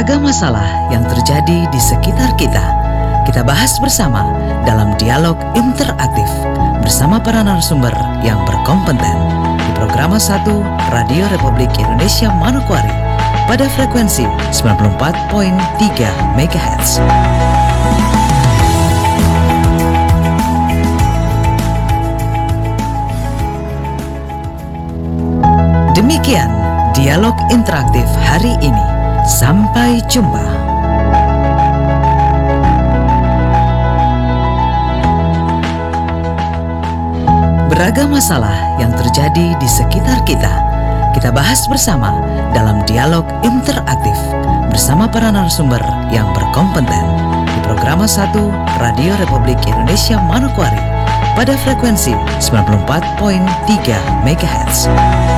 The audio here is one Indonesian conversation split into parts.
Beragam masalah yang terjadi di sekitar kita, kita bahas bersama dalam dialog interaktif bersama para narasumber yang berkompeten di Programa 1 Radio Republik Indonesia Manokwari pada frekuensi 94.3 MHz. Demikian dialog interaktif hari ini. Sampai jumpa. Beragam masalah yang terjadi di sekitar kita, kita bahas bersama dalam dialog interaktif bersama para narasumber yang berkompeten di Programa 1 Radio Republik Indonesia Manokwari pada frekuensi 94.3 MHz.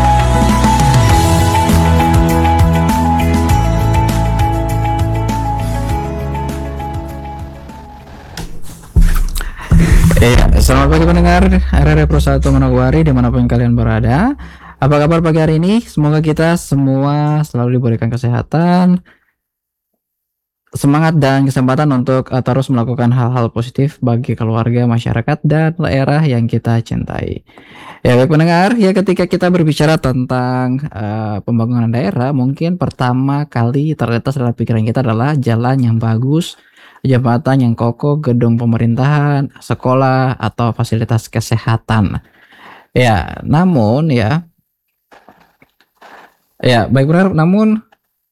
Selamat pagi pendengar RRI Pro 1 Manokwari dimanapun kalian berada. Apa kabar pagi hari ini? Semoga kita semua selalu diberikan kesehatan, semangat dan kesempatan untuk terus melakukan hal-hal positif bagi keluarga, masyarakat, dan daerah yang kita cintai. Ya baik pendengar, ya ketika kita berbicara tentang pembangunan daerah, mungkin pertama kali terlintas dalam pikiran kita adalah jalan yang bagus, jembatan yang kokoh, gedung pemerintahan, sekolah, atau fasilitas kesehatan. Ya, namun baik benar, namun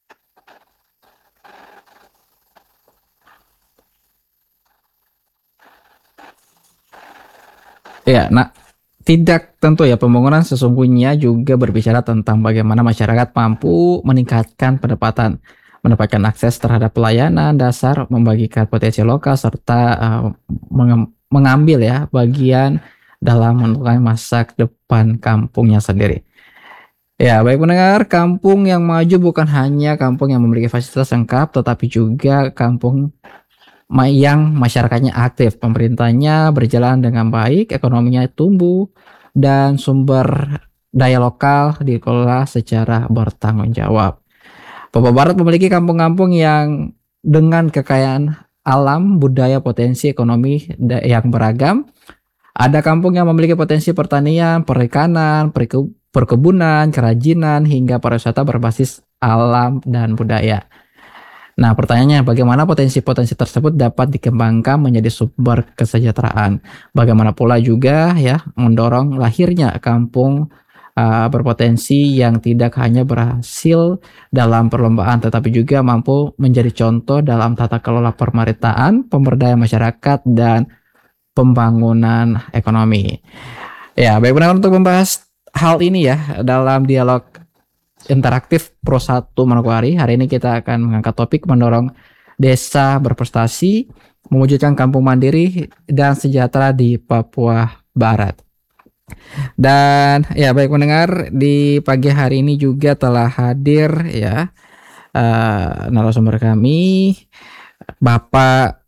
tidak tentu ya, pembangunan sesungguhnya juga berbicara tentang bagaimana masyarakat mampu meningkatkan pendapatan, mendapatkan akses terhadap pelayanan dasar, membagikan potensi lokal, serta mengambil bagian dalam menentukan masa depan kampungnya sendiri. Ya, baik pendengar, kampung yang maju bukan hanya kampung yang memiliki fasilitas lengkap, tetapi juga kampung yang masyarakatnya aktif, pemerintahnya berjalan dengan baik, ekonominya tumbuh, dan sumber daya lokal dikelola secara bertanggung jawab. Papua Barat memiliki kampung-kampung yang dengan kekayaan alam, budaya, potensi ekonomi yang beragam. Ada kampung yang memiliki potensi pertanian, perikanan, perkebunan, kerajinan, hingga pariwisata berbasis alam dan budaya. Nah, pertanyaannya, bagaimana potensi-potensi tersebut dapat dikembangkan menjadi sumber kesejahteraan? Bagaimana pula juga mendorong lahirnya kampung berpotensi yang tidak hanya berhasil dalam perlombaan, tetapi juga mampu menjadi contoh dalam tata kelola pemerintahan, pemberdayaan masyarakat, dan pembangunan ekonomi. Ya, baik benar, untuk membahas hal ini dalam dialog interaktif Pro 1 Manokwari, hari ini kita akan mengangkat topik mendorong desa berprestasi, mewujudkan kampung mandiri dan sejahtera di Papua Barat. Dan baik mendengar, di pagi hari ini juga telah hadir narasumber kami, Bapak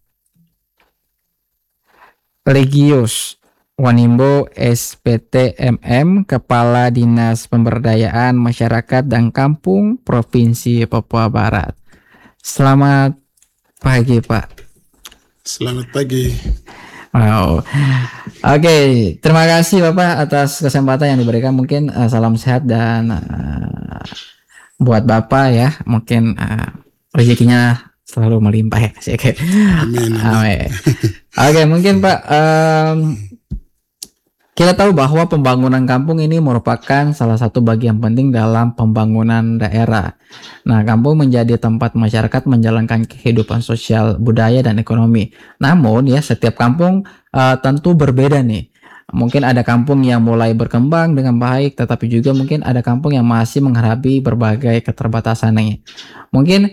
Legius Wanimbo SPT MM, Kepala Dinas Pemberdayaan Masyarakat dan Kampung Provinsi Papua Barat. Selamat pagi Pak. Selamat pagi. Wow. Oke, terima kasih Bapak atas kesempatan yang diberikan. Mungkin salam sehat dan buat Bapak mungkin rezekinya selalu melimpah ya. Amin. Oke, mungkin Pak, kita tahu bahwa pembangunan kampung ini merupakan salah satu bagian penting dalam pembangunan daerah. Nah, kampung menjadi tempat masyarakat menjalankan kehidupan sosial, budaya, dan ekonomi. Namun setiap kampung tentu berbeda nih. Mungkin ada kampung yang mulai berkembang dengan baik, tetapi juga mungkin ada kampung yang masih menghadapi berbagai keterbatasan nih. Mungkin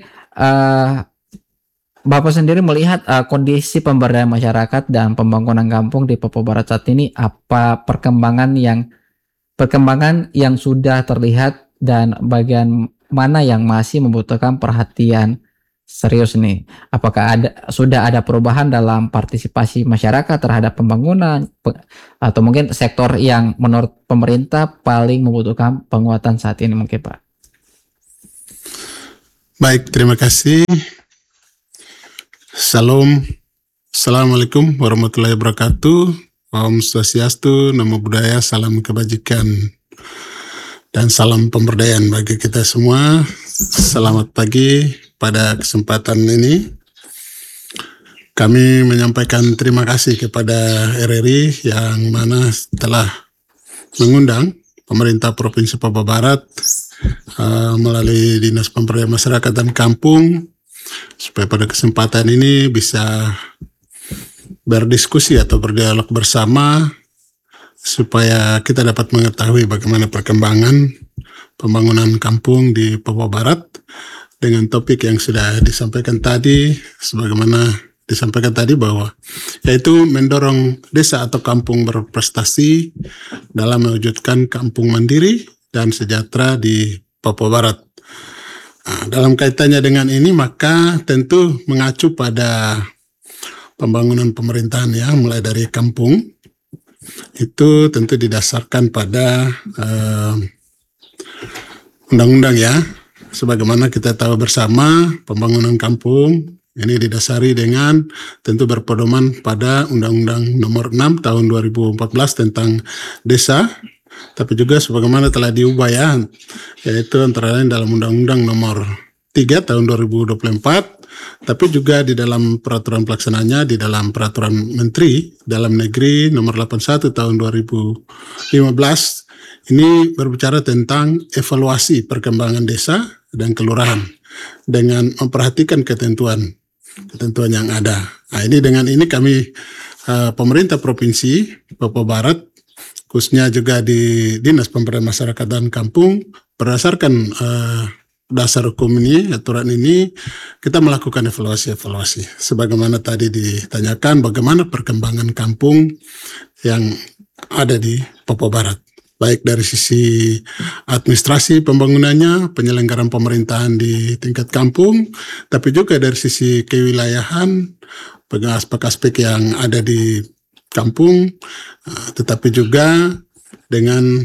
Bapak sendiri melihat kondisi pemberdayaan masyarakat dan pembangunan kampung di Papua Barat saat ini, apa perkembangan yang sudah terlihat dan bagian mana yang masih membutuhkan perhatian serius nih? Apakah sudah ada perubahan dalam partisipasi masyarakat terhadap pembangunan, atau mungkin sektor yang menurut pemerintah paling membutuhkan penguatan saat ini mungkin Pak? Baik, terima kasih. Salam. Assalamualaikum warahmatullahi wabarakatuh. Om Swastiastu, Namo Buddhaya, salam kebajikan dan salam pemberdayaan bagi kita semua. Selamat pagi. Pada kesempatan ini kami menyampaikan terima kasih kepada RRI yang mana telah mengundang pemerintah Provinsi Papua Barat melalui Dinas Pemberdayaan Masyarakat dan Kampung supaya pada kesempatan ini bisa berdiskusi atau berdialog bersama supaya kita dapat mengetahui bagaimana perkembangan pembangunan kampung di Papua Barat dengan topik yang sudah disampaikan tadi, sebagaimana disampaikan tadi bahwa yaitu mendorong desa atau kampung berprestasi dalam mewujudkan kampung mandiri dan sejahtera di Papua Barat. Nah, dalam kaitannya dengan ini maka tentu mengacu pada pembangunan pemerintahan ya, mulai dari kampung itu tentu didasarkan pada undang-undang ya. Sebagaimana kita tahu bersama, pembangunan kampung ini didasari dengan tentu berpedoman pada Undang-Undang Nomor 6 Tahun 2014 tentang desa, tapi juga sebagaimana telah diubah ya, yaitu antara lain dalam Undang-Undang Nomor 3 Tahun 2024, tapi juga di dalam peraturan pelaksananya, di dalam Peraturan Menteri Dalam Negeri Nomor 81 Tahun 2015, ini berbicara tentang evaluasi perkembangan desa dan kelurahan dengan memperhatikan ketentuan yang ada. Nah, ini dengan ini kami pemerintah Provinsi Papua Barat, khususnya juga di Dinas Pemberdayaan Masyarakat dan Kampung, berdasarkan dasar hukum ini, aturan ini, kita melakukan evaluasi. Sebagaimana tadi ditanyakan, bagaimana perkembangan kampung yang ada di Papua Barat. Baik dari sisi administrasi pembangunannya, penyelenggaraan pemerintahan di tingkat kampung, tapi juga dari sisi kewilayahan, aspek-aspek yang ada di kampung, tetapi juga dengan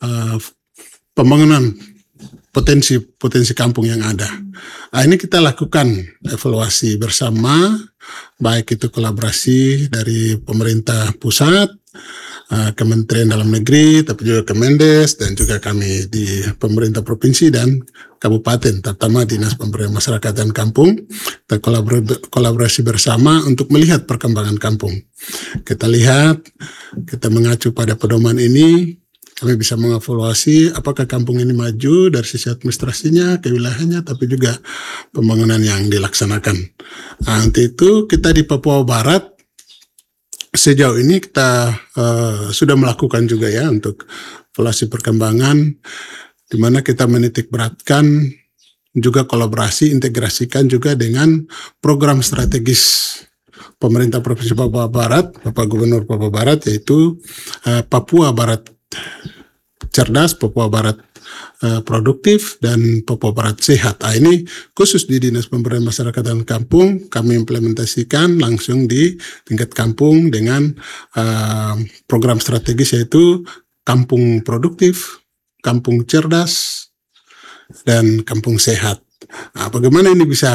pembangunan potensi kampung yang ada. Nah, ini kita lakukan evaluasi bersama, baik itu kolaborasi dari pemerintah pusat, Kementerian Dalam Negeri, tapi juga Kemendes, dan juga kami di pemerintah provinsi dan kabupaten, terutama Dinas Pemberdayaan Masyarakat dan Kampung, kita kolaborasi bersama untuk melihat perkembangan kampung. Kita lihat, kita mengacu pada pedoman ini, kami bisa mengevaluasi apakah kampung ini maju dari sisi administrasinya, kewilayahannya, tapi juga pembangunan yang dilaksanakan. Nah, untuk itu kita di Papua Barat, sejauh ini kita sudah melakukan juga ya untuk evaluasi perkembangan, di mana kita menitik beratkan juga kolaborasi, integrasikan juga dengan program strategis pemerintah Provinsi Papua Barat, Bapak Gubernur Papua Barat, yaitu Papua Barat Cerdas, Papua Barat Produktif, dan Papua Barat Sehat. Nah, ini khusus di Dinas Pemberdayaan Masyarakat dan Kampung, kami implementasikan langsung di tingkat kampung dengan program strategis yaitu Kampung Produktif, Kampung Cerdas, dan Kampung Sehat. Nah, bagaimana ini bisa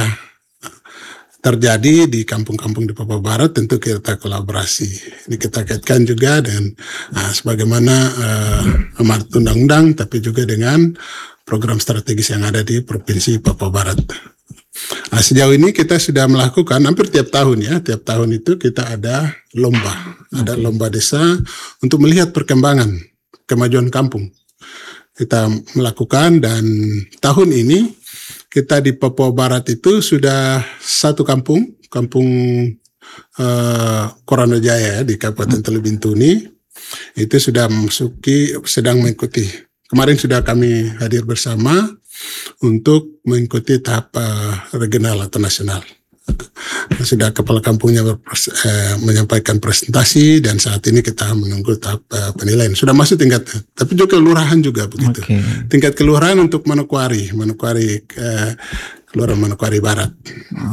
terjadi di kampung-kampung di Papua Barat, tentu kita kolaborasi. Ini kita kaitkan juga dengan sebagaimana amanat undang-undang, tapi juga dengan program strategis yang ada di Provinsi Papua Barat. Nah, sejauh ini kita sudah melakukan hampir tiap tahun ya, tiap tahun itu kita ada lomba desa untuk melihat perkembangan kemajuan kampung. Kita melakukan, dan tahun ini kita di Papua Barat itu sudah satu kampung Koranojaya di Kabupaten Teluk Bintuni, itu sudah sedang mengikuti. Kemarin sudah kami hadir bersama untuk mengikuti tahap regional atau nasional. Sudah kepala kampungnya menyampaikan presentasi, dan saat ini kita menunggu tahap penilaian. Sudah masuk tingkat, tapi juga kelurahan juga begitu. Okay. Tingkat kelurahan untuk Manokwari Kelurahan Manokwari Barat.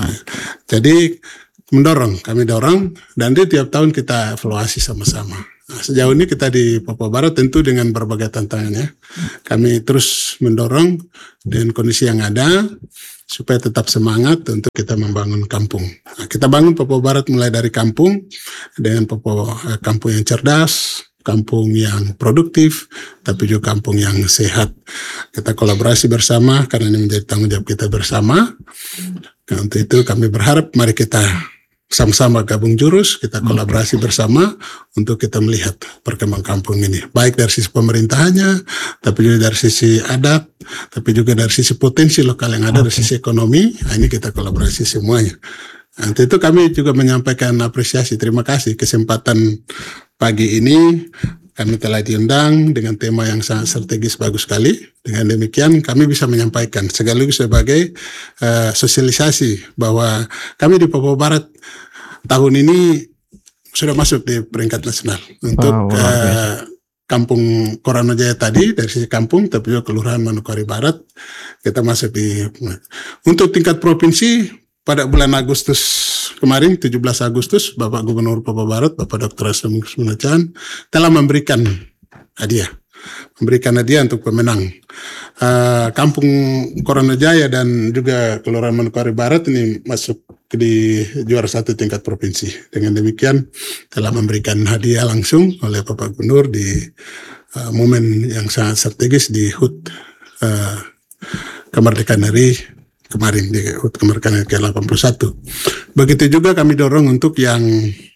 Jadi kami dorong, dan di tiap tahun kita evaluasi sama-sama. Nah, sejauh ini kita di Papua Barat tentu dengan berbagai tantangan ya. Kami terus mendorong dengan kondisi yang ada supaya tetap semangat untuk kita membangun kampung. Nah, kita bangun Papua Barat mulai dari kampung dengan kampung yang cerdas, kampung yang produktif, tapi juga kampung yang sehat. Kita kolaborasi bersama karena ini menjadi tanggung jawab kita bersama. Nah, untuk itu kami berharap mari kita sama-sama gabung jurus, kita kolaborasi bersama untuk kita melihat perkembangan kampung ini. Baik dari sisi pemerintahannya, tapi juga dari sisi adat, tapi juga dari sisi potensi lokal yang ada, dari sisi ekonomi. Nah, ini kita kolaborasi semuanya. Nanti itu kami juga menyampaikan apresiasi, terima kasih kesempatan pagi ini. Kami telah diundang dengan tema yang sangat strategis bagus sekali. Dengan demikian kami bisa menyampaikan sekaligus sebagai sosialisasi bahwa kami di Papua Barat tahun ini sudah masuk di peringkat nasional untuk Kampung Koranojaya tadi dari sisi kampung, tapi juga Kelurahan Manokwari Barat kita masuk di. Untuk tingkat provinsi pada bulan Agustus kemarin, 17 Agustus, Bapak Gubernur Papua Barat, Bapak Dr. Aslam Munacan telah memberikan hadiah untuk pemenang. Kampung Koranojaya dan juga Kelurahan Manokwari Barat ini masuk di juara 1 tingkat provinsi. Dengan demikian telah memberikan hadiah langsung oleh Bapak Gubernur di momen yang sangat strategis di HUT Kemerdekaan RI kemarin, di HUT Kemerdekaan RI ke-81. Begitu juga kami dorong untuk yang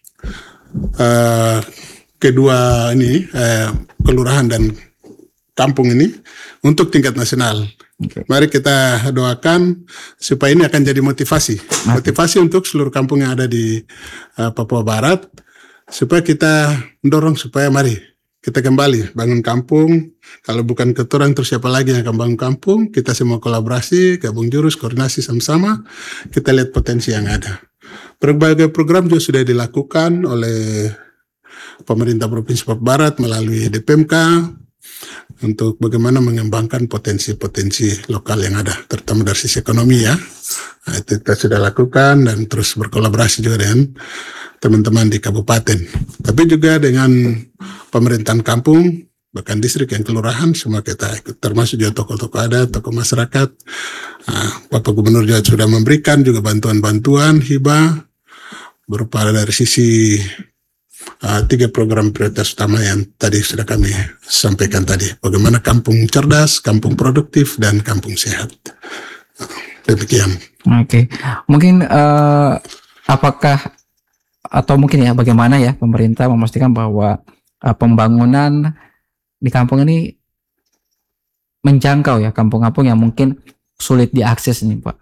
kedua ini, kelurahan dan kampung ini untuk tingkat nasional. Mari kita doakan supaya ini akan jadi motivasi untuk seluruh kampung yang ada di Papua Barat, supaya kita mendorong supaya mari kita kembali bangun kampung. Kalau bukan keturang terus siapa lagi yang akan bangun kampung? Kita semua kolaborasi, gabung jurus, koordinasi sama-sama, kita lihat potensi yang ada. Berbagai program juga sudah dilakukan oleh pemerintah Provinsi Papua Barat melalui DPMK untuk bagaimana mengembangkan potensi-potensi lokal yang ada, terutama dari sisi ekonomi ya. Nah, itu kita sudah lakukan dan terus berkolaborasi juga dengan teman-teman di kabupaten. Tapi juga dengan pemerintahan kampung, bahkan distrik yang kelurahan, semua kita ikut, termasuk juga tokoh-tokoh adat, tokoh masyarakat. Nah, Bapak Gubernur juga sudah memberikan juga bantuan-bantuan hibah berupa dari sisi 3 program prioritas utama yang tadi sudah kami sampaikan tadi. Bagaimana kampung cerdas, kampung produktif, dan kampung sehat. Demikian. Oke. Mungkin apakah atau mungkin ya bagaimana ya pemerintah memastikan bahwa pembangunan di kampung ini menjangkau ya kampung-kampung yang mungkin sulit diakses ini, Pak?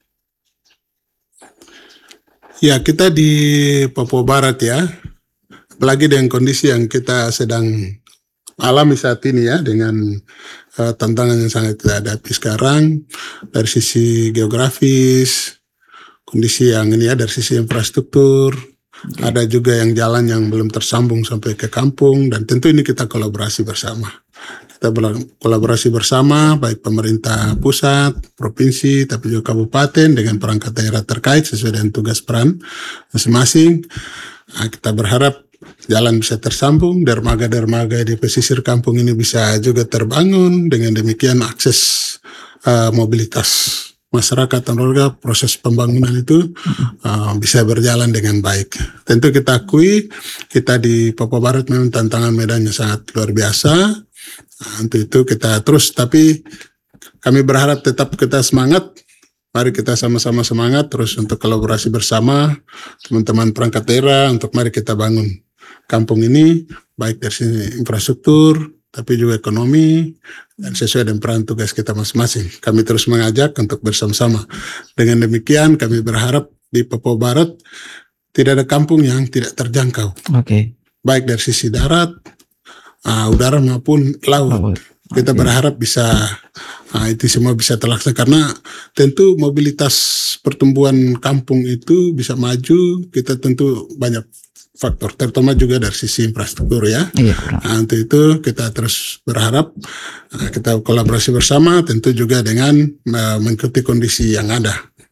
Ya, kita di Papua Barat ya, apalagi dengan kondisi yang kita sedang alami saat ini ya, dengan tantangan yang sangat kita hadapi sekarang dari sisi geografis, kondisi yang ini ya, dari sisi infrastruktur, ada juga yang jalan yang belum tersambung sampai ke kampung, dan tentu ini kita kolaborasi bersama. Kita kolaborasi bersama baik pemerintah pusat, provinsi, tapi juga kabupaten dengan perangkat daerah terkait sesuai dengan tugas peran masing-masing. Nah, kita berharap jalan bisa tersambung, dermaga-dermaga di pesisir kampung ini bisa juga terbangun. Dengan demikian akses mobilitas masyarakat dan warga, proses pembangunan itu bisa berjalan dengan baik. Tentu kita akui, kita di Papua Barat memang tantangan medannya sangat luar biasa. Untuk itu kita terus, tapi kami berharap tetap kita semangat. Mari kita sama-sama semangat terus untuk kolaborasi bersama teman-teman perangkat daerah untuk mari kita bangun kampung ini baik dari sisi infrastruktur tapi juga ekonomi dan sesuai dengan peran tugas kita masing-masing. Kami terus mengajak untuk bersama-sama. Dengan demikian kami berharap di Papua Barat tidak ada kampung yang tidak terjangkau. Baik dari sisi darat, udara maupun laut. Kita berharap bisa itu semua bisa terlaksana karena tentu mobilitas pertumbuhan kampung itu bisa maju. Kita tentu banyak faktor, terutama juga dari sisi infrastruktur ya. Untuk itu kita terus berharap kita kolaborasi bersama, tentu juga dengan mengikuti kondisi yang ada.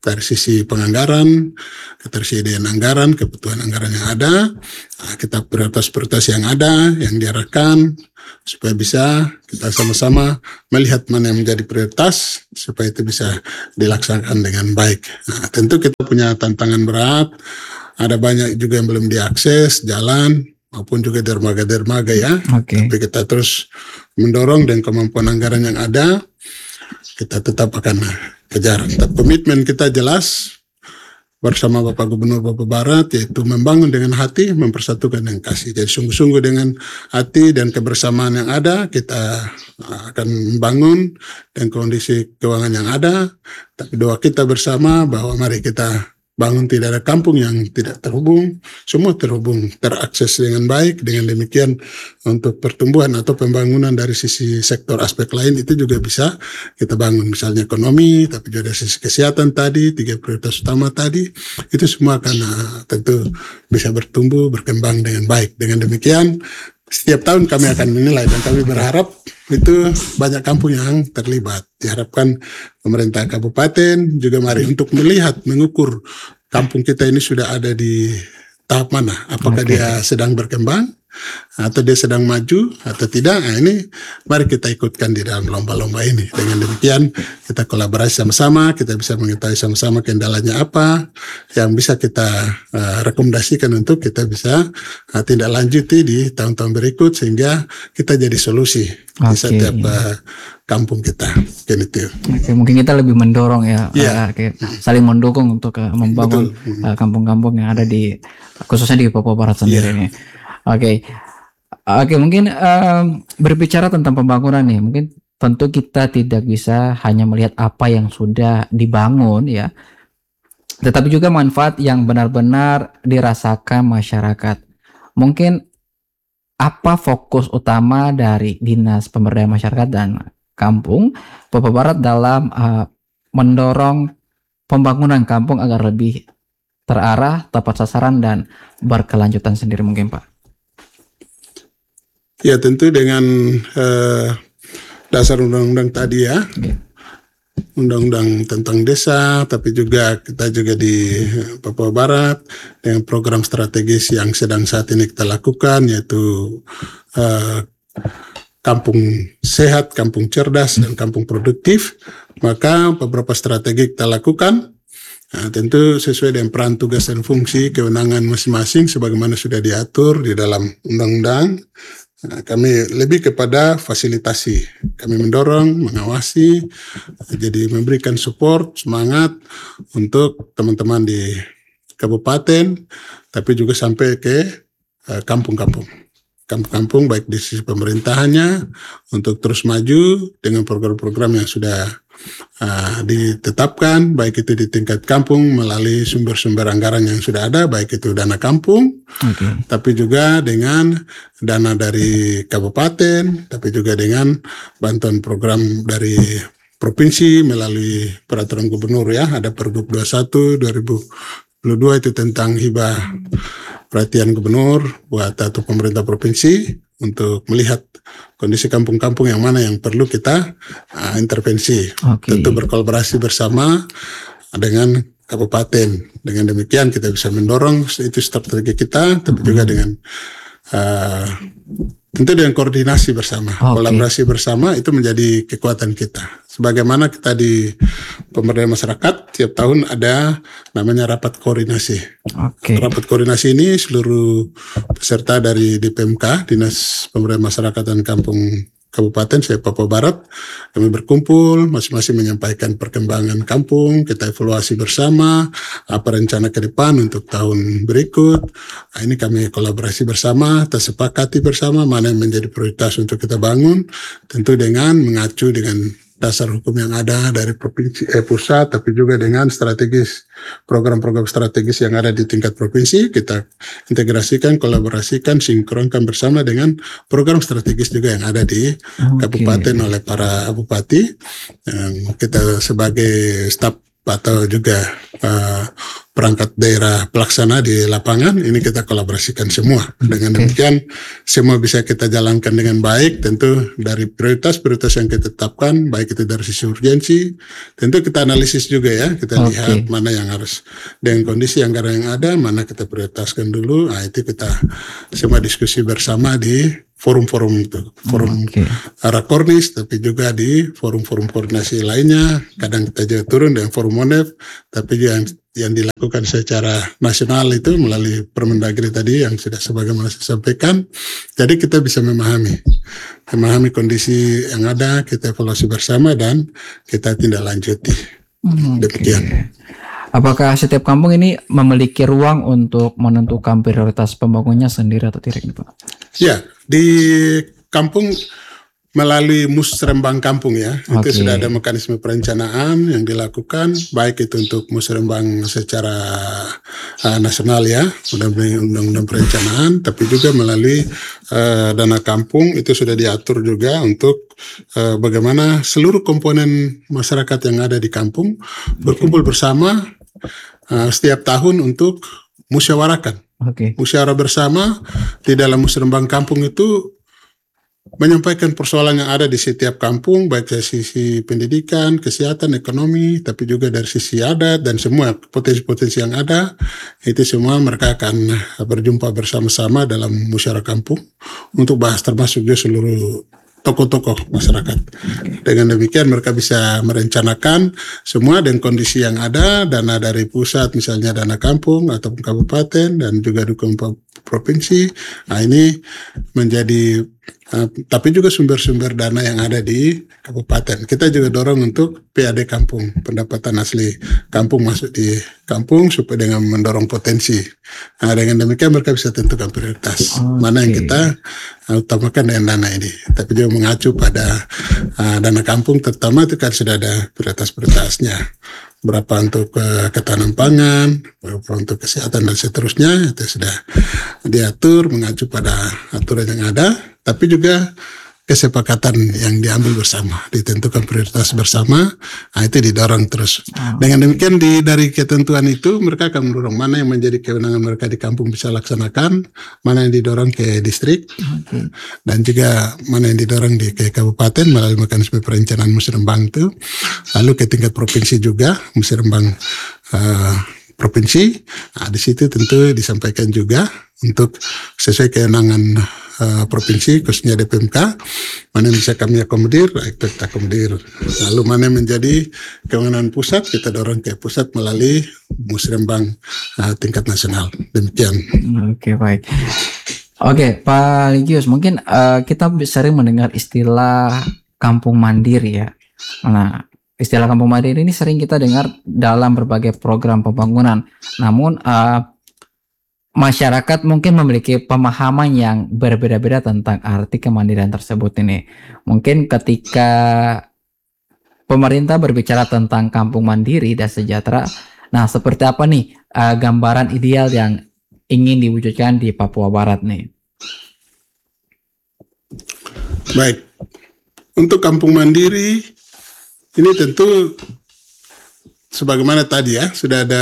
dari sisi penganggaran, ketersediaan anggaran, kebutuhan anggaran yang ada, kita prioritas-prioritas yang ada, yang diarahkan, supaya bisa kita sama-sama melihat mana yang menjadi prioritas, supaya itu bisa dilaksanakan dengan baik. Nah, tentu kita punya tantangan berat, ada banyak juga yang belum diakses, jalan, maupun juga dermaga-dermaga ya. Oke. Tapi kita terus mendorong dengan kemampuan anggaran yang ada, kita tetap akan kejar. Komitmen kita jelas bersama Bapak Gubernur Papua Barat, yaitu membangun dengan hati, mempersatukan dengan kasih. Jadi sungguh-sungguh dengan hati dan kebersamaan yang ada, kita akan membangun dengan kondisi keuangan yang ada. Tapi doa kita bersama bahwa mari kita bangun, tidak ada kampung yang tidak terhubung, semua terhubung, terakses dengan baik. Dengan demikian untuk pertumbuhan atau pembangunan dari sisi sektor aspek lain itu juga bisa kita bangun, misalnya ekonomi, tapi juga dari sisi kesehatan tadi, 3 prioritas utama tadi, itu semua akan tentu bisa bertumbuh, berkembang dengan baik. Dengan demikian setiap tahun kami akan menilai dan kami berharap itu banyak kampung yang terlibat. Diharapkan pemerintah kabupaten juga mari untuk melihat, mengukur kampung kita ini sudah ada di tahap mana. Apakah dia sedang berkembang atau dia sedang maju atau tidak. Nah, ini mari kita ikutkan di dalam lomba-lomba ini. Dengan demikian kita kolaborasi sama-sama, kita bisa mengetahui sama-sama kendalanya apa yang bisa kita rekomendasikan untuk kita bisa tindak lanjuti di tahun-tahun berikut, sehingga kita jadi solusi di setiap kampung kita. Gitu. Oke, mungkin kita lebih mendorong ya, saling mendukung untuk membangun kampung-kampung yang ada di, khususnya di Papua Barat sendiri ini. Oke, mungkin berbicara tentang pembangunan nih, mungkin tentu kita tidak bisa hanya melihat apa yang sudah dibangun ya, tetapi juga manfaat yang benar-benar dirasakan masyarakat. Mungkin apa fokus utama dari Dinas Pemberdayaan Masyarakat dan Kampung Papua Barat dalam mendorong pembangunan kampung agar lebih terarah, tepat sasaran, dan berkelanjutan sendiri mungkin Pak? Ya, tentu dengan dasar undang-undang tadi ya, undang-undang tentang desa, tapi juga kita juga di Papua Barat dengan program strategis yang sedang saat ini kita lakukan, yaitu kampung sehat, kampung cerdas, dan kampung produktif. Maka beberapa strategi kita lakukan, tentu sesuai dengan peran, tugas, dan fungsi kewenangan masing-masing sebagaimana sudah diatur di dalam undang-undang. Kami lebih kepada fasilitasi, kami mendorong, mengawasi, jadi memberikan support, semangat untuk teman-teman di kabupaten, tapi juga sampai ke kampung-kampung baik di sisi pemerintahannya untuk terus maju dengan program-program yang sudah ditetapkan, baik itu di tingkat kampung melalui sumber-sumber anggaran yang sudah ada, baik itu dana kampung, tapi juga dengan dana dari kabupaten, tapi juga dengan bantuan program dari provinsi melalui peraturan gubernur ya, ada Pergub 21 2022 itu tentang hibah perhatian gubernur buat atau pemerintah provinsi untuk melihat kondisi kampung-kampung yang mana yang perlu kita intervensi. Tentu berkolaborasi bersama dengan kabupaten. Dengan demikian kita bisa mendorong itu strategi kita, tapi juga dengan tentu dengan koordinasi bersama, kolaborasi bersama itu menjadi kekuatan kita. Sebagaimana kita di pemberdayaan masyarakat tiap tahun ada namanya rapat koordinasi. Rapat koordinasi ini seluruh peserta dari DPMK, Dinas Pemberdayaan Masyarakat dan Kampung Kabupaten saya Papua Barat, kami berkumpul masing-masing menyampaikan perkembangan kampung, kita evaluasi bersama apa rencana ke depan untuk tahun berikut. Nah, ini kami kolaborasi bersama, tersepakati bersama mana yang menjadi prioritas untuk kita bangun, tentu dengan mengacu dengan dasar hukum yang ada dari provinsi pusat, tapi juga dengan strategis program-program strategis yang ada di tingkat provinsi kita integrasikan, kolaborasikan, sinkronkan bersama dengan program strategis juga yang ada di kabupaten oleh para bupati. Kita sebagai staf atau juga perangkat daerah pelaksana di lapangan, ini kita kolaborasikan semua. Dengan demikian semua bisa kita jalankan dengan baik. Tentu dari prioritas-prioritas yang kita tetapkan, baik itu dari sisi urgensi, tentu kita analisis juga ya, kita lihat mana yang harus dengan kondisi anggaran yang ada, mana kita prioritaskan dulu. Nah, itu kita semua diskusi bersama di forum-forum itu, forum Rakornis, tapi juga di forum-forum koordinasi lainnya. Kadang kita juga turun dengan forum MONEF, tapi juga yang dilakukan secara nasional itu melalui Permendagri tadi yang sudah sebagaimana saya sampaikan. Jadi kita bisa memahami kondisi yang ada, kita evaluasi bersama dan kita tindak lanjuti. Demikian. Apakah setiap kampung ini memiliki ruang untuk menentukan prioritas pembangunannya sendiri atau tidak, Pak? Ya, di kampung melalui musrembang kampung ya, itu sudah ada mekanisme perencanaan yang dilakukan, baik itu untuk musrembang secara nasional ya, undang-undang perencanaan, tapi juga melalui dana kampung itu sudah diatur juga untuk bagaimana seluruh komponen masyarakat yang ada di kampung berkumpul bersama setiap tahun untuk musyawarakan. Musyawarah bersama di dalam musrembang kampung itu menyampaikan persoalan yang ada di setiap kampung, baik dari sisi pendidikan, kesehatan, ekonomi, tapi juga dari sisi adat dan semua potensi-potensi yang ada. Itu semua mereka akan berjumpa bersama-sama dalam musyawarah kampung untuk bahas, termasuk juga seluruh tokoh-tokoh masyarakat. Dengan demikian mereka bisa merencanakan semua dengan kondisi yang ada, dana dari pusat misalnya dana kampung ataupun kabupaten dan juga dukungan provinsi. Nah, ini menjadi tapi juga sumber-sumber dana yang ada di kabupaten. Kita juga dorong untuk PAD kampung, pendapatan asli kampung masuk di kampung supaya dengan mendorong potensi. Nah, dengan demikian mereka bisa tentukan prioritas mana yang kita utamakan dengan dana ini. Tapi juga mengacu pada dana kampung terutama itu kan sudah ada prioritas-prioritasnya. Berapa untuk ketahanan pangan, berapa untuk kesehatan dan seterusnya, itu sudah diatur mengacu pada aturan yang ada, tapi juga kesepakatan yang diambil bersama, ditentukan prioritas bersama, nah itu didorong terus. Dengan demikian dari ketentuan itu mereka akan mendorong mana yang menjadi kewenangan mereka di kampung bisa laksanakan, mana yang didorong ke distrik, dan juga mana yang didorong ke kabupaten melalui mekanisme perencanaan musrembang itu, lalu ke tingkat provinsi juga musrembang provinsi. Nah, di situ tentu disampaikan juga untuk sesuai kewenangan provinsi khususnya DPMK, mana yang bisa kami akomodir, kita akomodir. Lalu mana yang menjadi kewenangan pusat, kita dorong ke pusat melalui musrembang tingkat nasional. Demikian. Oke, baik. Oke, Pak Ligius, mungkin kita sering mendengar istilah kampung mandiri ya. Nah, istilah kampung mandiri ini sering kita dengar dalam berbagai program pembangunan. Namun masyarakat mungkin memiliki pemahaman yang berbeda-beda tentang arti kemandirian tersebut ini. Mungkin ketika pemerintah berbicara tentang kampung mandiri dan sejahtera, nah seperti apa nih gambaran ideal yang ingin diwujudkan di Papua Barat nih? Baik, untuk kampung mandiri ini tentu sebagaimana tadi ya sudah ada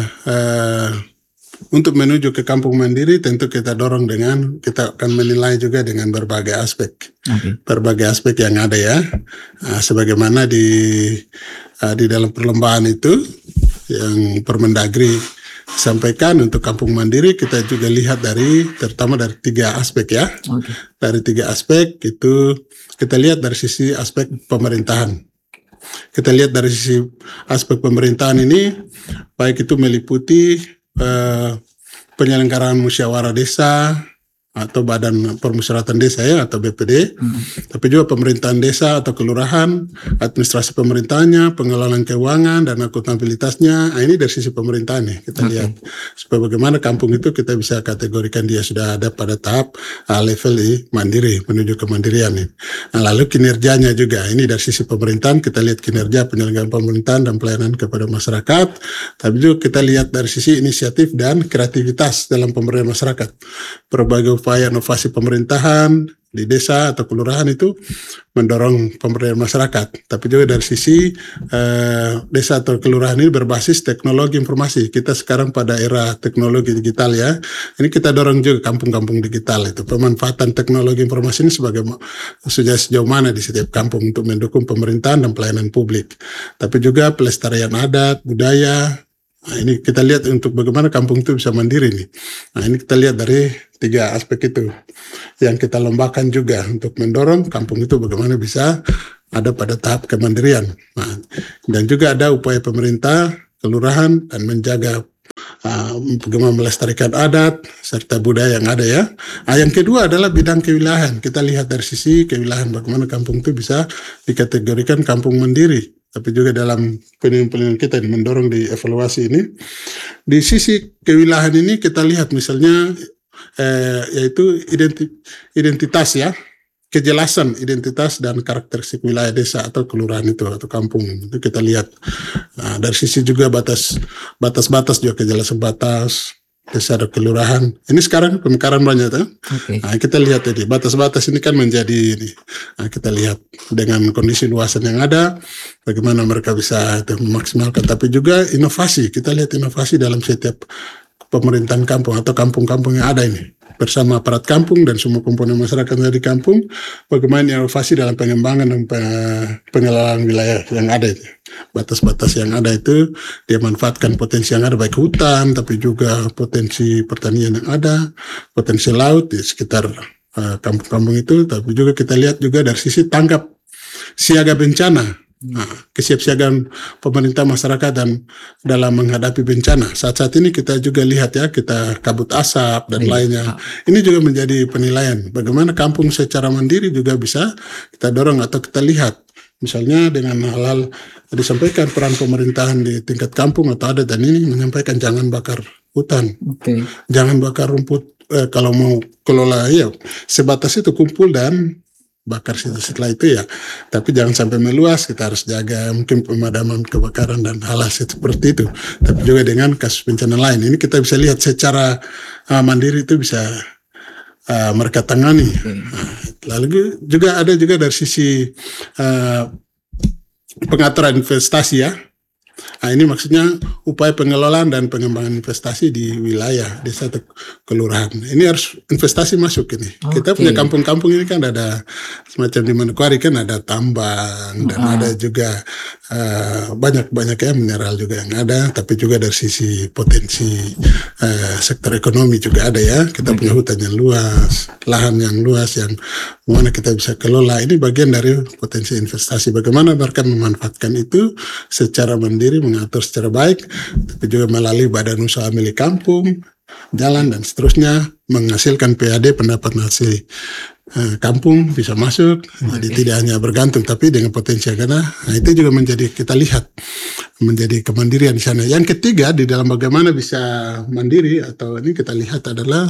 untuk menuju ke kampung mandiri tentu kita dorong dengan kita akan menilai juga dengan berbagai aspek, berbagai aspek yang ada ya, sebagaimana di dalam perlombaan itu yang Permendagri sampaikan untuk kampung mandiri kita juga lihat terutama dari 3 aspek ya, dari 3 aspek itu kita lihat dari sisi aspek pemerintahan. Kita lihat dari sisi aspek pemerintahan ini baik itu meliputi penyelenggaraan musyawarah desa atau badan permusyawaratan desa ya atau BPD, tapi juga pemerintahan desa atau kelurahan, administrasi pemerintahnya, pengelolaan keuangan dan akuntabilitasnya. Nah, ini dari sisi pemerintahan nih kita lihat supaya bagaimana kampung itu kita bisa kategorikan dia sudah ada pada tahap level di mandiri menuju kemandirian nih. Nah, lalu kinerjanya juga ini dari sisi pemerintahan kita lihat kinerja penyelenggaraan pemerintahan dan pelayanan kepada masyarakat, tapi juga kita lihat dari sisi inisiatif dan kreativitas dalam pemberdayaan masyarakat, berbagai upaya inovasi pemerintahan, di desa atau kelurahan itu mendorong pemberdayaan masyarakat, tapi juga dari sisi desa atau kelurahan ini berbasis teknologi informasi. Kita sekarang pada era teknologi digital ya, ini kita dorong juga kampung-kampung digital itu, pemanfaatan teknologi informasi ini sudah sejauh mana di setiap kampung untuk mendukung pemerintahan dan pelayanan publik, tapi juga pelestarian adat, budaya. Nah, ini kita lihat untuk bagaimana kampung itu bisa mandiri nih. Nah, ini kita lihat dari 3 aspek itu yang kita lombakan juga untuk mendorong kampung itu bagaimana bisa ada pada tahap kemandirian. Nah, dan juga ada upaya pemerintah, kelurahan, dan menjaga bagaimana melestarikan adat serta budaya yang ada ya. Nah, yang kedua adalah bidang kewilayahan. Kita lihat dari sisi kewilayahan bagaimana kampung itu bisa dikategorikan kampung mandiri. Tapi juga dalam penelitian kita yang mendorong di evaluasi ini, di sisi kewilayahan ini kita lihat misalnya yaitu identitas ya, kejelasan identitas dan karakteristik wilayah desa atau kelurahan itu atau kampung itu kita lihat. Nah, dari sisi juga batas-batas juga kejelasan batas desa atau kelurahan. Ini sekarang pemekaran banyak tuh. Okay. Nah, kita lihat tadi batas-batas ini kan menjadi ini. Nah, kita lihat dengan kondisi luasan yang ada, bagaimana mereka bisa memaksimalkan. Tapi juga inovasi. Kita lihat inovasi dalam setiap pemerintahan kampung atau kampung-kampung yang ada ini. Bersama aparat kampung dan semua komponen masyarakat yang ada di kampung, bagaimana inovasi dalam pengembangan dan pengelolaan wilayah yang ada itu. Batas-batas yang ada itu dia manfaatkan potensi yang ada baik hutan tapi juga potensi pertanian yang ada, potensi laut di sekitar kampung-kampung itu, tapi juga kita lihat juga dari sisi tanggap siaga bencana. Nah, kesiapsiagaan pemerintah masyarakat dan dalam menghadapi bencana. Saat-saat ini kita juga lihat ya, kita kabut asap dan lainnya. Ini juga menjadi penilaian bagaimana kampung secara mandiri juga bisa kita dorong atau kita lihat. Misalnya dengan hal-hal disampaikan peran pemerintahan di tingkat kampung atau adat dan ini menyampaikan jangan bakar hutan, jangan bakar rumput. Kalau mau kelola ya sebatas itu kumpul dan bakar setelah itu ya, tapi jangan sampai meluas. Kita harus jaga mungkin pemadaman kebakaran dan hal-hal seperti itu. Tapi juga dengan kasus bencana lain ini kita bisa lihat secara mandiri itu bisa mereka tangani. Lalu juga ada juga dari sisi pengaturan investasi ya. Nah, ini maksudnya upaya pengelolaan dan pengembangan investasi di wilayah desa atau kelurahan. Ini harus investasi masuk ini. Kita punya kampung-kampung ini kan ada semacam di Manokwari kan ada tambang dan ada juga banyak ya mineral juga yang ada. Tapi juga dari sisi potensi sektor ekonomi juga ada ya. Kita punya hutan yang luas, lahan yang luas yang mana kita bisa kelola. Ini bagian dari potensi investasi. Bagaimana mereka memanfaatkan itu secara mandiri, mengatur secara baik, tapi juga melalui badan usaha milik kampung, jalan dan seterusnya, menghasilkan PAD pendapat hasil kampung bisa masuk. Jadi tidak hanya bergantung, tapi dengan potensi yang ada. Nah, itu juga menjadi kita lihat menjadi kemandirian di sana. Yang ketiga di dalam bagaimana bisa mandiri atau ini kita lihat adalah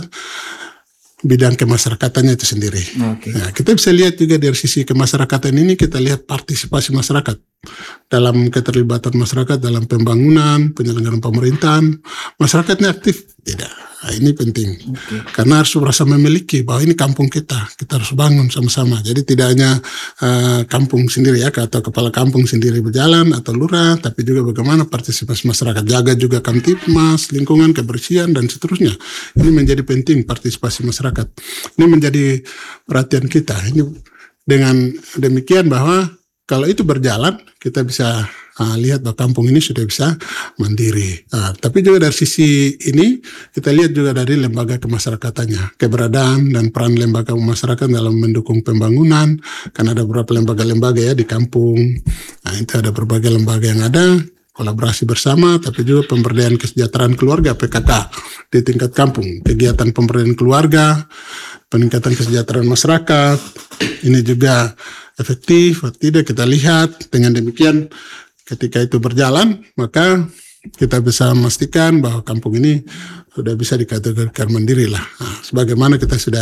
bidang kemasyarakatannya itu sendiri. Nah, kita bisa lihat juga dari sisi kemasyarakatan ini kita lihat partisipasi masyarakat dalam keterlibatan masyarakat dalam pembangunan, penyelenggaraan pemerintahan. Masyarakatnya aktif? Tidak. Nah, ini penting. Karena harus merasa memiliki bahwa ini kampung kita harus bangun sama-sama. Jadi tidak hanya kampung sendiri ya atau kepala kampung sendiri berjalan atau lurah, tapi juga bagaimana partisipasi masyarakat, jaga juga Kamtipmas, lingkungan, kebersihan dan seterusnya. Ini menjadi penting partisipasi masyarakat. Ini menjadi perhatian kita. Ini dengan demikian bahwa kalau itu berjalan kita bisa lihat bahwa kampung ini sudah bisa mandiri. Tapi juga dari sisi ini kita lihat juga dari lembaga kemasyarakatannya, keberadaan dan peran lembaga masyarakat dalam mendukung pembangunan. Kan ada beberapa lembaga-lembaga ya di kampung. Nah, itu ada berbagai lembaga yang ada, kolaborasi bersama, tapi juga pemberdayaan kesejahteraan keluarga PKK di tingkat kampung, kegiatan pemberdayaan keluarga, peningkatan kesejahteraan masyarakat. Ini juga efektif atau tidak kita lihat. Dengan demikian ketika itu berjalan, maka kita bisa memastikan bahwa kampung ini sudah bisa dikategorikan mandiri lah. Nah, sebagaimana kita sudah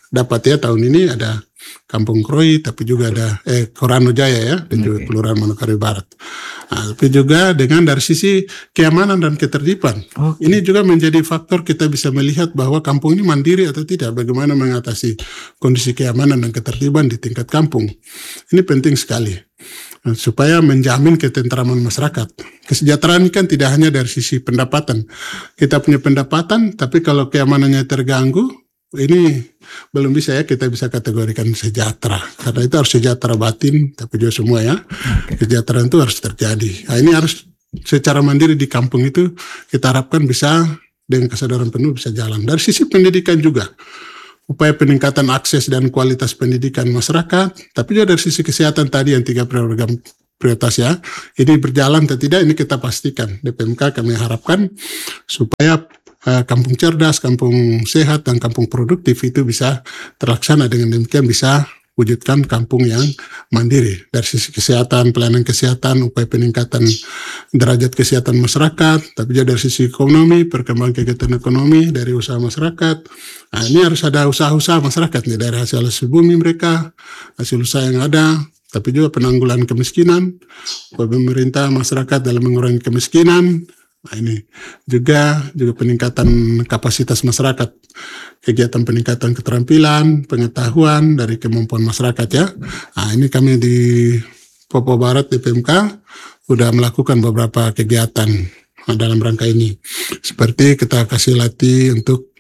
dapat ya tahun ini ada Kampung Kroi, tapi juga ada Korano Jaya ya, dan juga Kelurahan Manokwari Barat. Nah, tapi juga dengan dari sisi keamanan dan ketertiban, ini juga menjadi faktor kita bisa melihat bahwa kampung ini mandiri atau tidak, bagaimana mengatasi kondisi keamanan dan ketertiban di tingkat kampung. Ini penting sekali supaya menjamin ketentraman masyarakat. Kesejahteraan ini kan tidak hanya dari sisi pendapatan. Kita punya pendapatan, tapi kalau keamanannya terganggu, ini belum bisa ya kita bisa kategorikan sejahtera. Karena itu harus sejahtera batin, tapi juga semua ya. Kesejahteraan itu harus terjadi. Nah, ini harus secara mandiri di kampung itu kita harapkan bisa dengan kesadaran penuh bisa jalan. Dari sisi pendidikan juga, upaya peningkatan akses dan kualitas pendidikan masyarakat, tapi juga dari sisi kesehatan tadi yang 3 program prioritas ya, ini berjalan atau tidak, ini kita pastikan. DPMK kami harapkan supaya kampung cerdas, kampung sehat, dan kampung produktif itu bisa terlaksana, dengan demikian bisa wujudkan kampung yang mandiri. Dari sisi kesehatan, pelayanan kesehatan, upaya peningkatan derajat kesehatan masyarakat, tapi juga dari sisi ekonomi, perkembangan kegiatan ekonomi dari usaha masyarakat. Nah, ini harus ada usaha-usaha masyarakat nih, dari hasil bumi mereka, hasil usaha yang ada, tapi juga penanggulangan kemiskinan, pemerintah masyarakat dalam mengurangi kemiskinan. Nah, ini juga peningkatan kapasitas masyarakat, kegiatan peningkatan keterampilan, pengetahuan dari kemampuan masyarakat ya. Nah, ini kami di Papua Barat di PMK sudah melakukan beberapa kegiatan dalam rangka ini. Seperti kita kasih latih untuk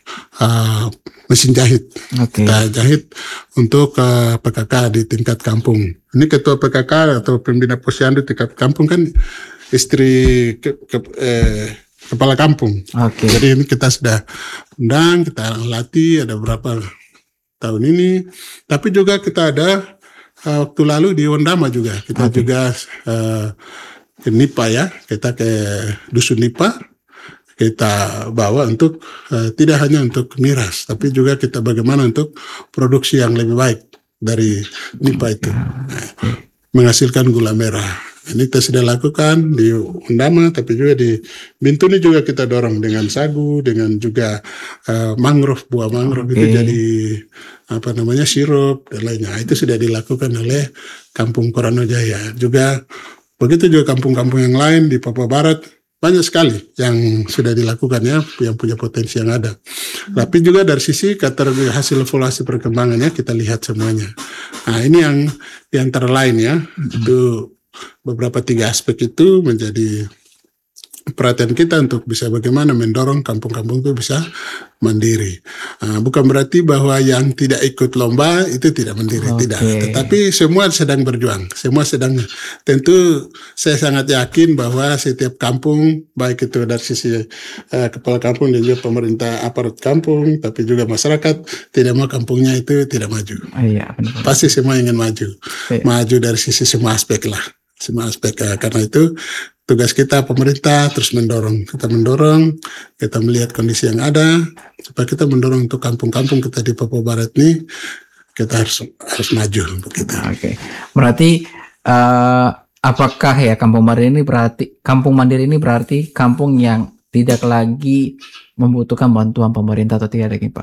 mesin jahit. Kita jahit untuk PKK di tingkat kampung. Ini ketua PKK atau pembina posyandu tingkat kampung kan istri kepala kampung. Jadi ini kita sudah undang, kita latih ada berapa tahun ini. Tapi juga kita ada waktu lalu di Wondama juga. Kita juga ke Nipa ya, kita ke Dusun Nipa. Kita bawa untuk tidak hanya untuk miras, tapi juga kita bagaimana untuk produksi yang lebih baik dari Nipa itu. Menghasilkan gula merah. Ini kita sudah lakukan di Undama, tapi juga di Bintuni juga kita dorong dengan sagu, dengan juga mangrove, buah mangrove itu jadi sirup dan lainnya. Itu sudah dilakukan oleh Kampung Korano Jaya. Juga begitu juga kampung-kampung yang lain di Papua Barat banyak sekali yang sudah dilakukan ya, yang punya potensi yang ada. Tapi juga dari sisi hasil evaluasi perkembangannya kita lihat semuanya. Nah, ini yang terlain ya, itu beberapa 3 aspek itu menjadi perhatian kita untuk bisa bagaimana mendorong kampung-kampung itu bisa mandiri. Bukan berarti bahwa yang tidak ikut lomba itu tidak mandiri, tidak. Tetapi semua sedang berjuang, semua sedang. Tentu saya sangat yakin bahwa setiap kampung, baik itu dari sisi kepala kampung dan juga pemerintah aparat kampung, tapi juga masyarakat tidak mau kampungnya itu tidak maju. Pasti semua ingin maju, maju dari sisi semua aspek lah. Semua aspek, karena itu tugas kita pemerintah terus mendorong, kita melihat kondisi yang ada supaya kita mendorong untuk kampung-kampung kita di Papua Barat ini kita harus maju untuk kita. Berarti apakah ya kampung mandiri ini berarti kampung yang tidak lagi membutuhkan bantuan pemerintah atau tidak lagi, Pak?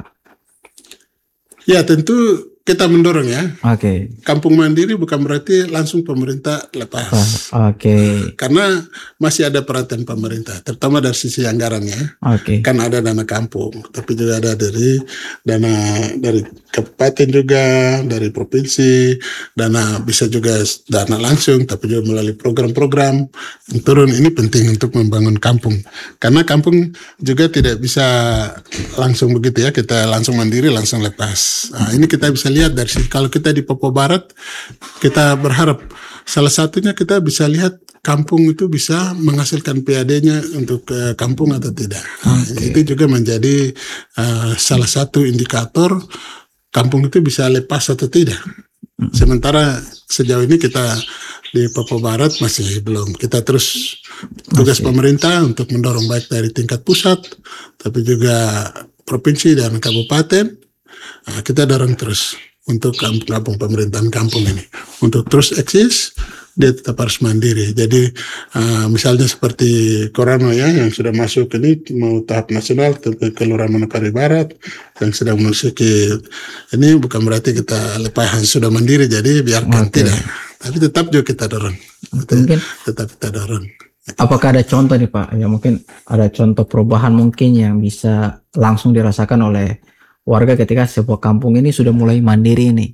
Ya, tentu kita mendorong ya. Kampung mandiri bukan berarti langsung pemerintah lepas. Karena masih ada perhatian pemerintah, terutama dari sisi anggarannya. Kan ada dana kampung, tapi juga ada dari dana dari kabupaten juga, dari provinsi, dana bisa juga dana langsung, tapi juga melalui program-program yang turun. Ini penting untuk membangun kampung. Karena kampung juga tidak bisa langsung begitu ya, kita langsung mandiri, langsung lepas. Nah, ini kita bisa lihat dari sini. Kalau kita di Papua Barat, kita berharap salah satunya kita bisa lihat kampung itu bisa menghasilkan PAD-nya untuk kampung atau tidak. Itu juga menjadi salah satu indikator kampung itu bisa lepas atau tidak. Sementara sejauh ini kita di Papua Barat masih belum. Kita terus tugas pemerintah untuk mendorong baik dari tingkat pusat, tapi juga provinsi dan kabupaten. Kita dorong terus untuk kampung pemerintahan kampung ini untuk terus eksis, dia tetap harus mandiri. Jadi misalnya seperti Korano ya, yang sudah masuk ini mau tahap nasional Kelurahan Manokwari Barat yang sedang memasuki ini, bukan berarti kita lepas sudah mandiri, jadi biarkan, tidak. Tapi tetap juga kita dorong. Mungkin Tetap kita dorong. apakah ada contoh nih Pak, ya mungkin ada contoh perubahan mungkin yang bisa langsung dirasakan oleh warga ketika sebuah kampung ini sudah mulai mandiri nih?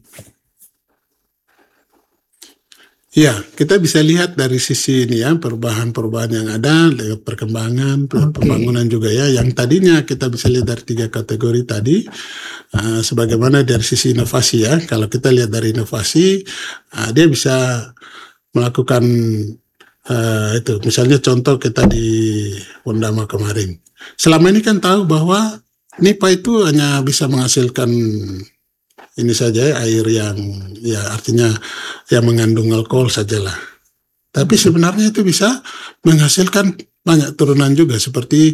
Ya, kita bisa lihat dari sisi ini ya, perubahan-perubahan yang ada, perkembangan, pembangunan juga ya. Yang tadinya kita bisa lihat dari 3 kategori tadi, sebagaimana dari sisi inovasi ya. Kalau kita lihat dari inovasi, dia bisa melakukan itu. Misalnya contoh kita di Wondama kemarin. Selama ini kan tahu bahwa NIPA itu hanya bisa menghasilkan ini saja, air yang ya artinya yang mengandung alkohol sajalah. Tapi sebenarnya itu bisa menghasilkan banyak turunan juga seperti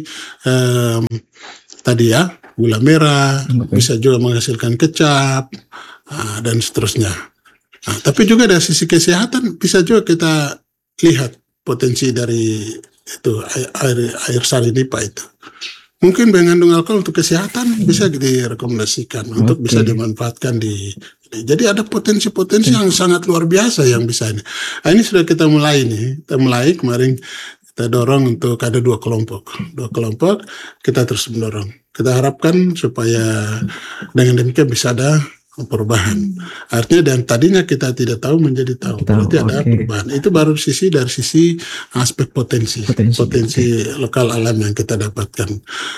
tadi ya, gula merah, bisa juga menghasilkan kecap dan seterusnya. Tapi juga dari sisi kesehatan bisa juga kita lihat potensi dari itu air sari NIPA itu. Mungkin mengandung alkohol untuk kesehatan bisa direkomendasikan untuk bisa dimanfaatkan di. Jadi ada potensi-potensi yang sangat luar biasa yang bisa ini. Ini sudah kita mulai nih. Kita mulai kemarin kita dorong untuk ada 2 kelompok. 2 kelompok kita terus mendorong. Kita harapkan supaya dengan demikian bisa ada perubahan. Artinya dan tadinya kita tidak tahu menjadi tahu. Berarti ada perubahan. Itu baru dari sisi aspek potensi lokal alam yang kita dapatkan.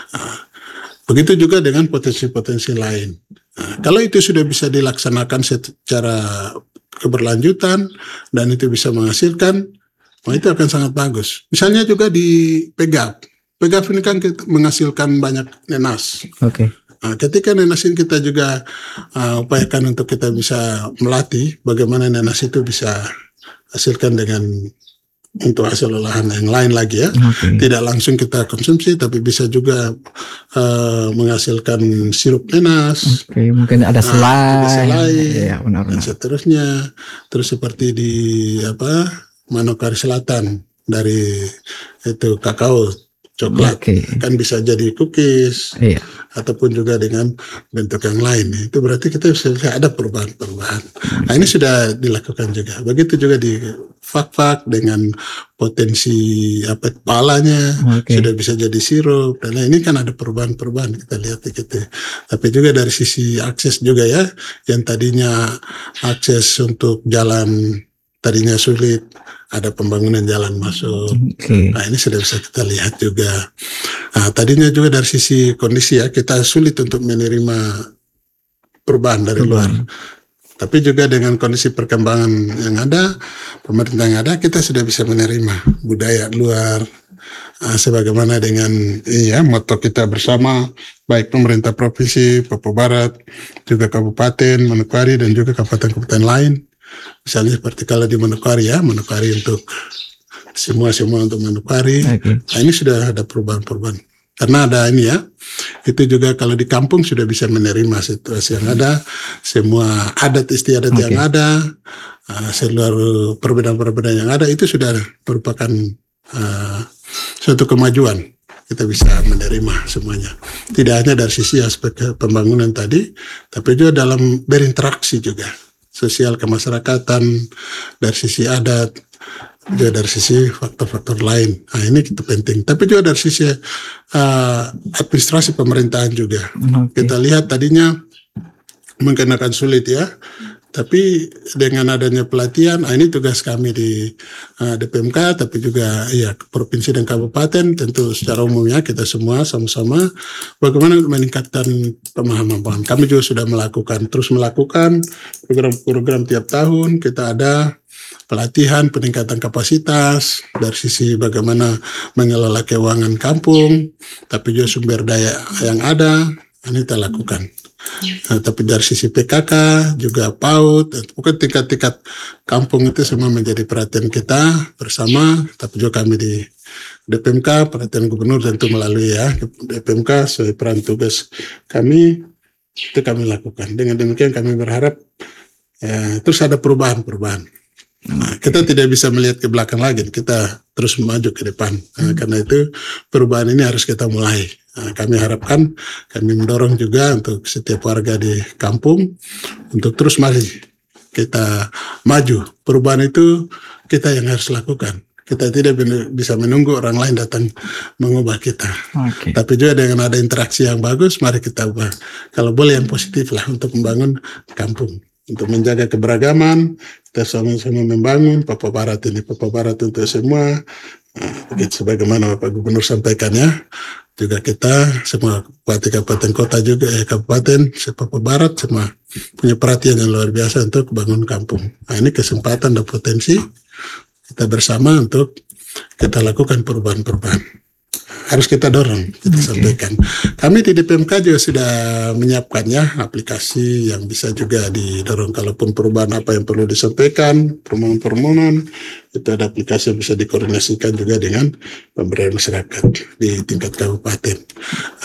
Begitu juga dengan potensi-potensi lain. Kalau itu sudah bisa dilaksanakan secara keberlanjutan dan itu bisa menghasilkan, itu akan sangat bagus. Misalnya juga di PEGAP. PEGAP ini kan menghasilkan banyak nenas. Ketika nenas ini kita juga upayakan untuk kita bisa melatih bagaimana nenas itu bisa hasilkan dengan untuk hasil olahan yang lain lagi ya. Tidak langsung kita konsumsi tapi bisa juga menghasilkan sirup nenas. Mungkin ada selai ya, dan seterusnya. Terus seperti di Manokwari Selatan dari itu kakao coklat kan bisa jadi cookies ataupun juga dengan bentuk yang lain. Itu berarti kita bisa ada perubahan-perubahan. Nah ini sudah dilakukan juga. Begitu juga di fak-fak dengan potensi kepalanya sudah bisa jadi sirup. Dan ini kan ada perubahan-perubahan kita lihat gitu. Tapi juga dari sisi akses juga ya, yang tadinya akses untuk jalan tadinya sulit, ada pembangunan jalan masuk. Nah ini sudah bisa kita lihat juga. Nah tadinya juga dari sisi kondisi ya, kita sulit untuk menerima perubahan dari luar. Tapi juga dengan kondisi perkembangan yang ada, pemerintah yang ada, kita sudah bisa menerima budaya luar. Sebagaimana dengan moto kita bersama, baik pemerintah provinsi, Papua Barat, juga kabupaten Manokwari dan juga kabupaten-kabupaten lain. Misalnya seperti kalau di Manokwari ya, Manokwari untuk semua untuk Manokwari. Nah ini sudah ada perubahan-perubahan. Karena ada ini ya, itu juga kalau di kampung sudah bisa menerima situasi yang ada, semua adat istiadat yang ada, seluruh perbedaan-perbedaan yang ada, itu sudah merupakan suatu kemajuan. Kita bisa menerima semuanya. Tidak hanya dari sisi aspek pembangunan tadi, tapi juga dalam berinteraksi juga. Sosial kemasyarakatan, dari sisi adat, juga dari sisi faktor-faktor lain. Nah ini itu penting. Tapi juga dari sisi administrasi pemerintahan juga. Kita lihat tadinya mungkin akan sulit ya. Tapi dengan adanya pelatihan, ini tugas kami di DPMK, tapi juga ya provinsi dan kabupaten, tentu secara umumnya kita semua sama-sama bagaimana meningkatkan pemahaman. Kami juga sudah terus melakukan program-program tiap tahun. Kita ada pelatihan, peningkatan kapasitas dari sisi bagaimana mengelola keuangan kampung, tapi juga sumber daya yang ada, ini kita lakukan. Tapi dari sisi PKK juga PAUD, bukan tingkat-tingkat kampung itu semua menjadi perhatian kita bersama. Tapi juga kami di DPMK, perhatian gubernur tentu melalui ya DPMK sesuai peran tugas kami, itu kami lakukan. Dengan demikian kami berharap terus ada perubahan-perubahan. Nah, kita tidak bisa melihat ke belakang lagi, kita terus maju ke depan. Nah, karena itu perubahan ini harus kita mulai. Nah, kami harapkan, kami mendorong juga untuk setiap warga di kampung untuk terus maju. Kita maju. Perubahan itu kita yang harus lakukan. Kita tidak bisa menunggu orang lain datang mengubah kita. Oke. Tapi juga dengan ada interaksi yang bagus, mari kita ubah. Kalau boleh yang positif lah untuk membangun kampung. Untuk menjaga keberagaman, kita sama-sama membangun Papua Barat ini. Papua Barat untuk semua. Begitu sebagaimana Bapak Gubernur sampaikan ya. Juga kita, semua kabupaten kota juga, kabupaten, Papua Barat, semua punya perhatian yang luar biasa untuk bangun kampung. Nah, ini kesempatan dan potensi kita bersama untuk kita lakukan perubahan-perubahan. Harus kita dorong, kita sampaikan. Kami di DPMK juga sudah menyiapkannya aplikasi yang bisa juga didorong. Kalaupun perubahan apa yang perlu disampaikan, permohonan-permohonan, itu ada aplikasi yang bisa dikoordinasikan juga dengan pemberdayaan masyarakat di tingkat kabupaten.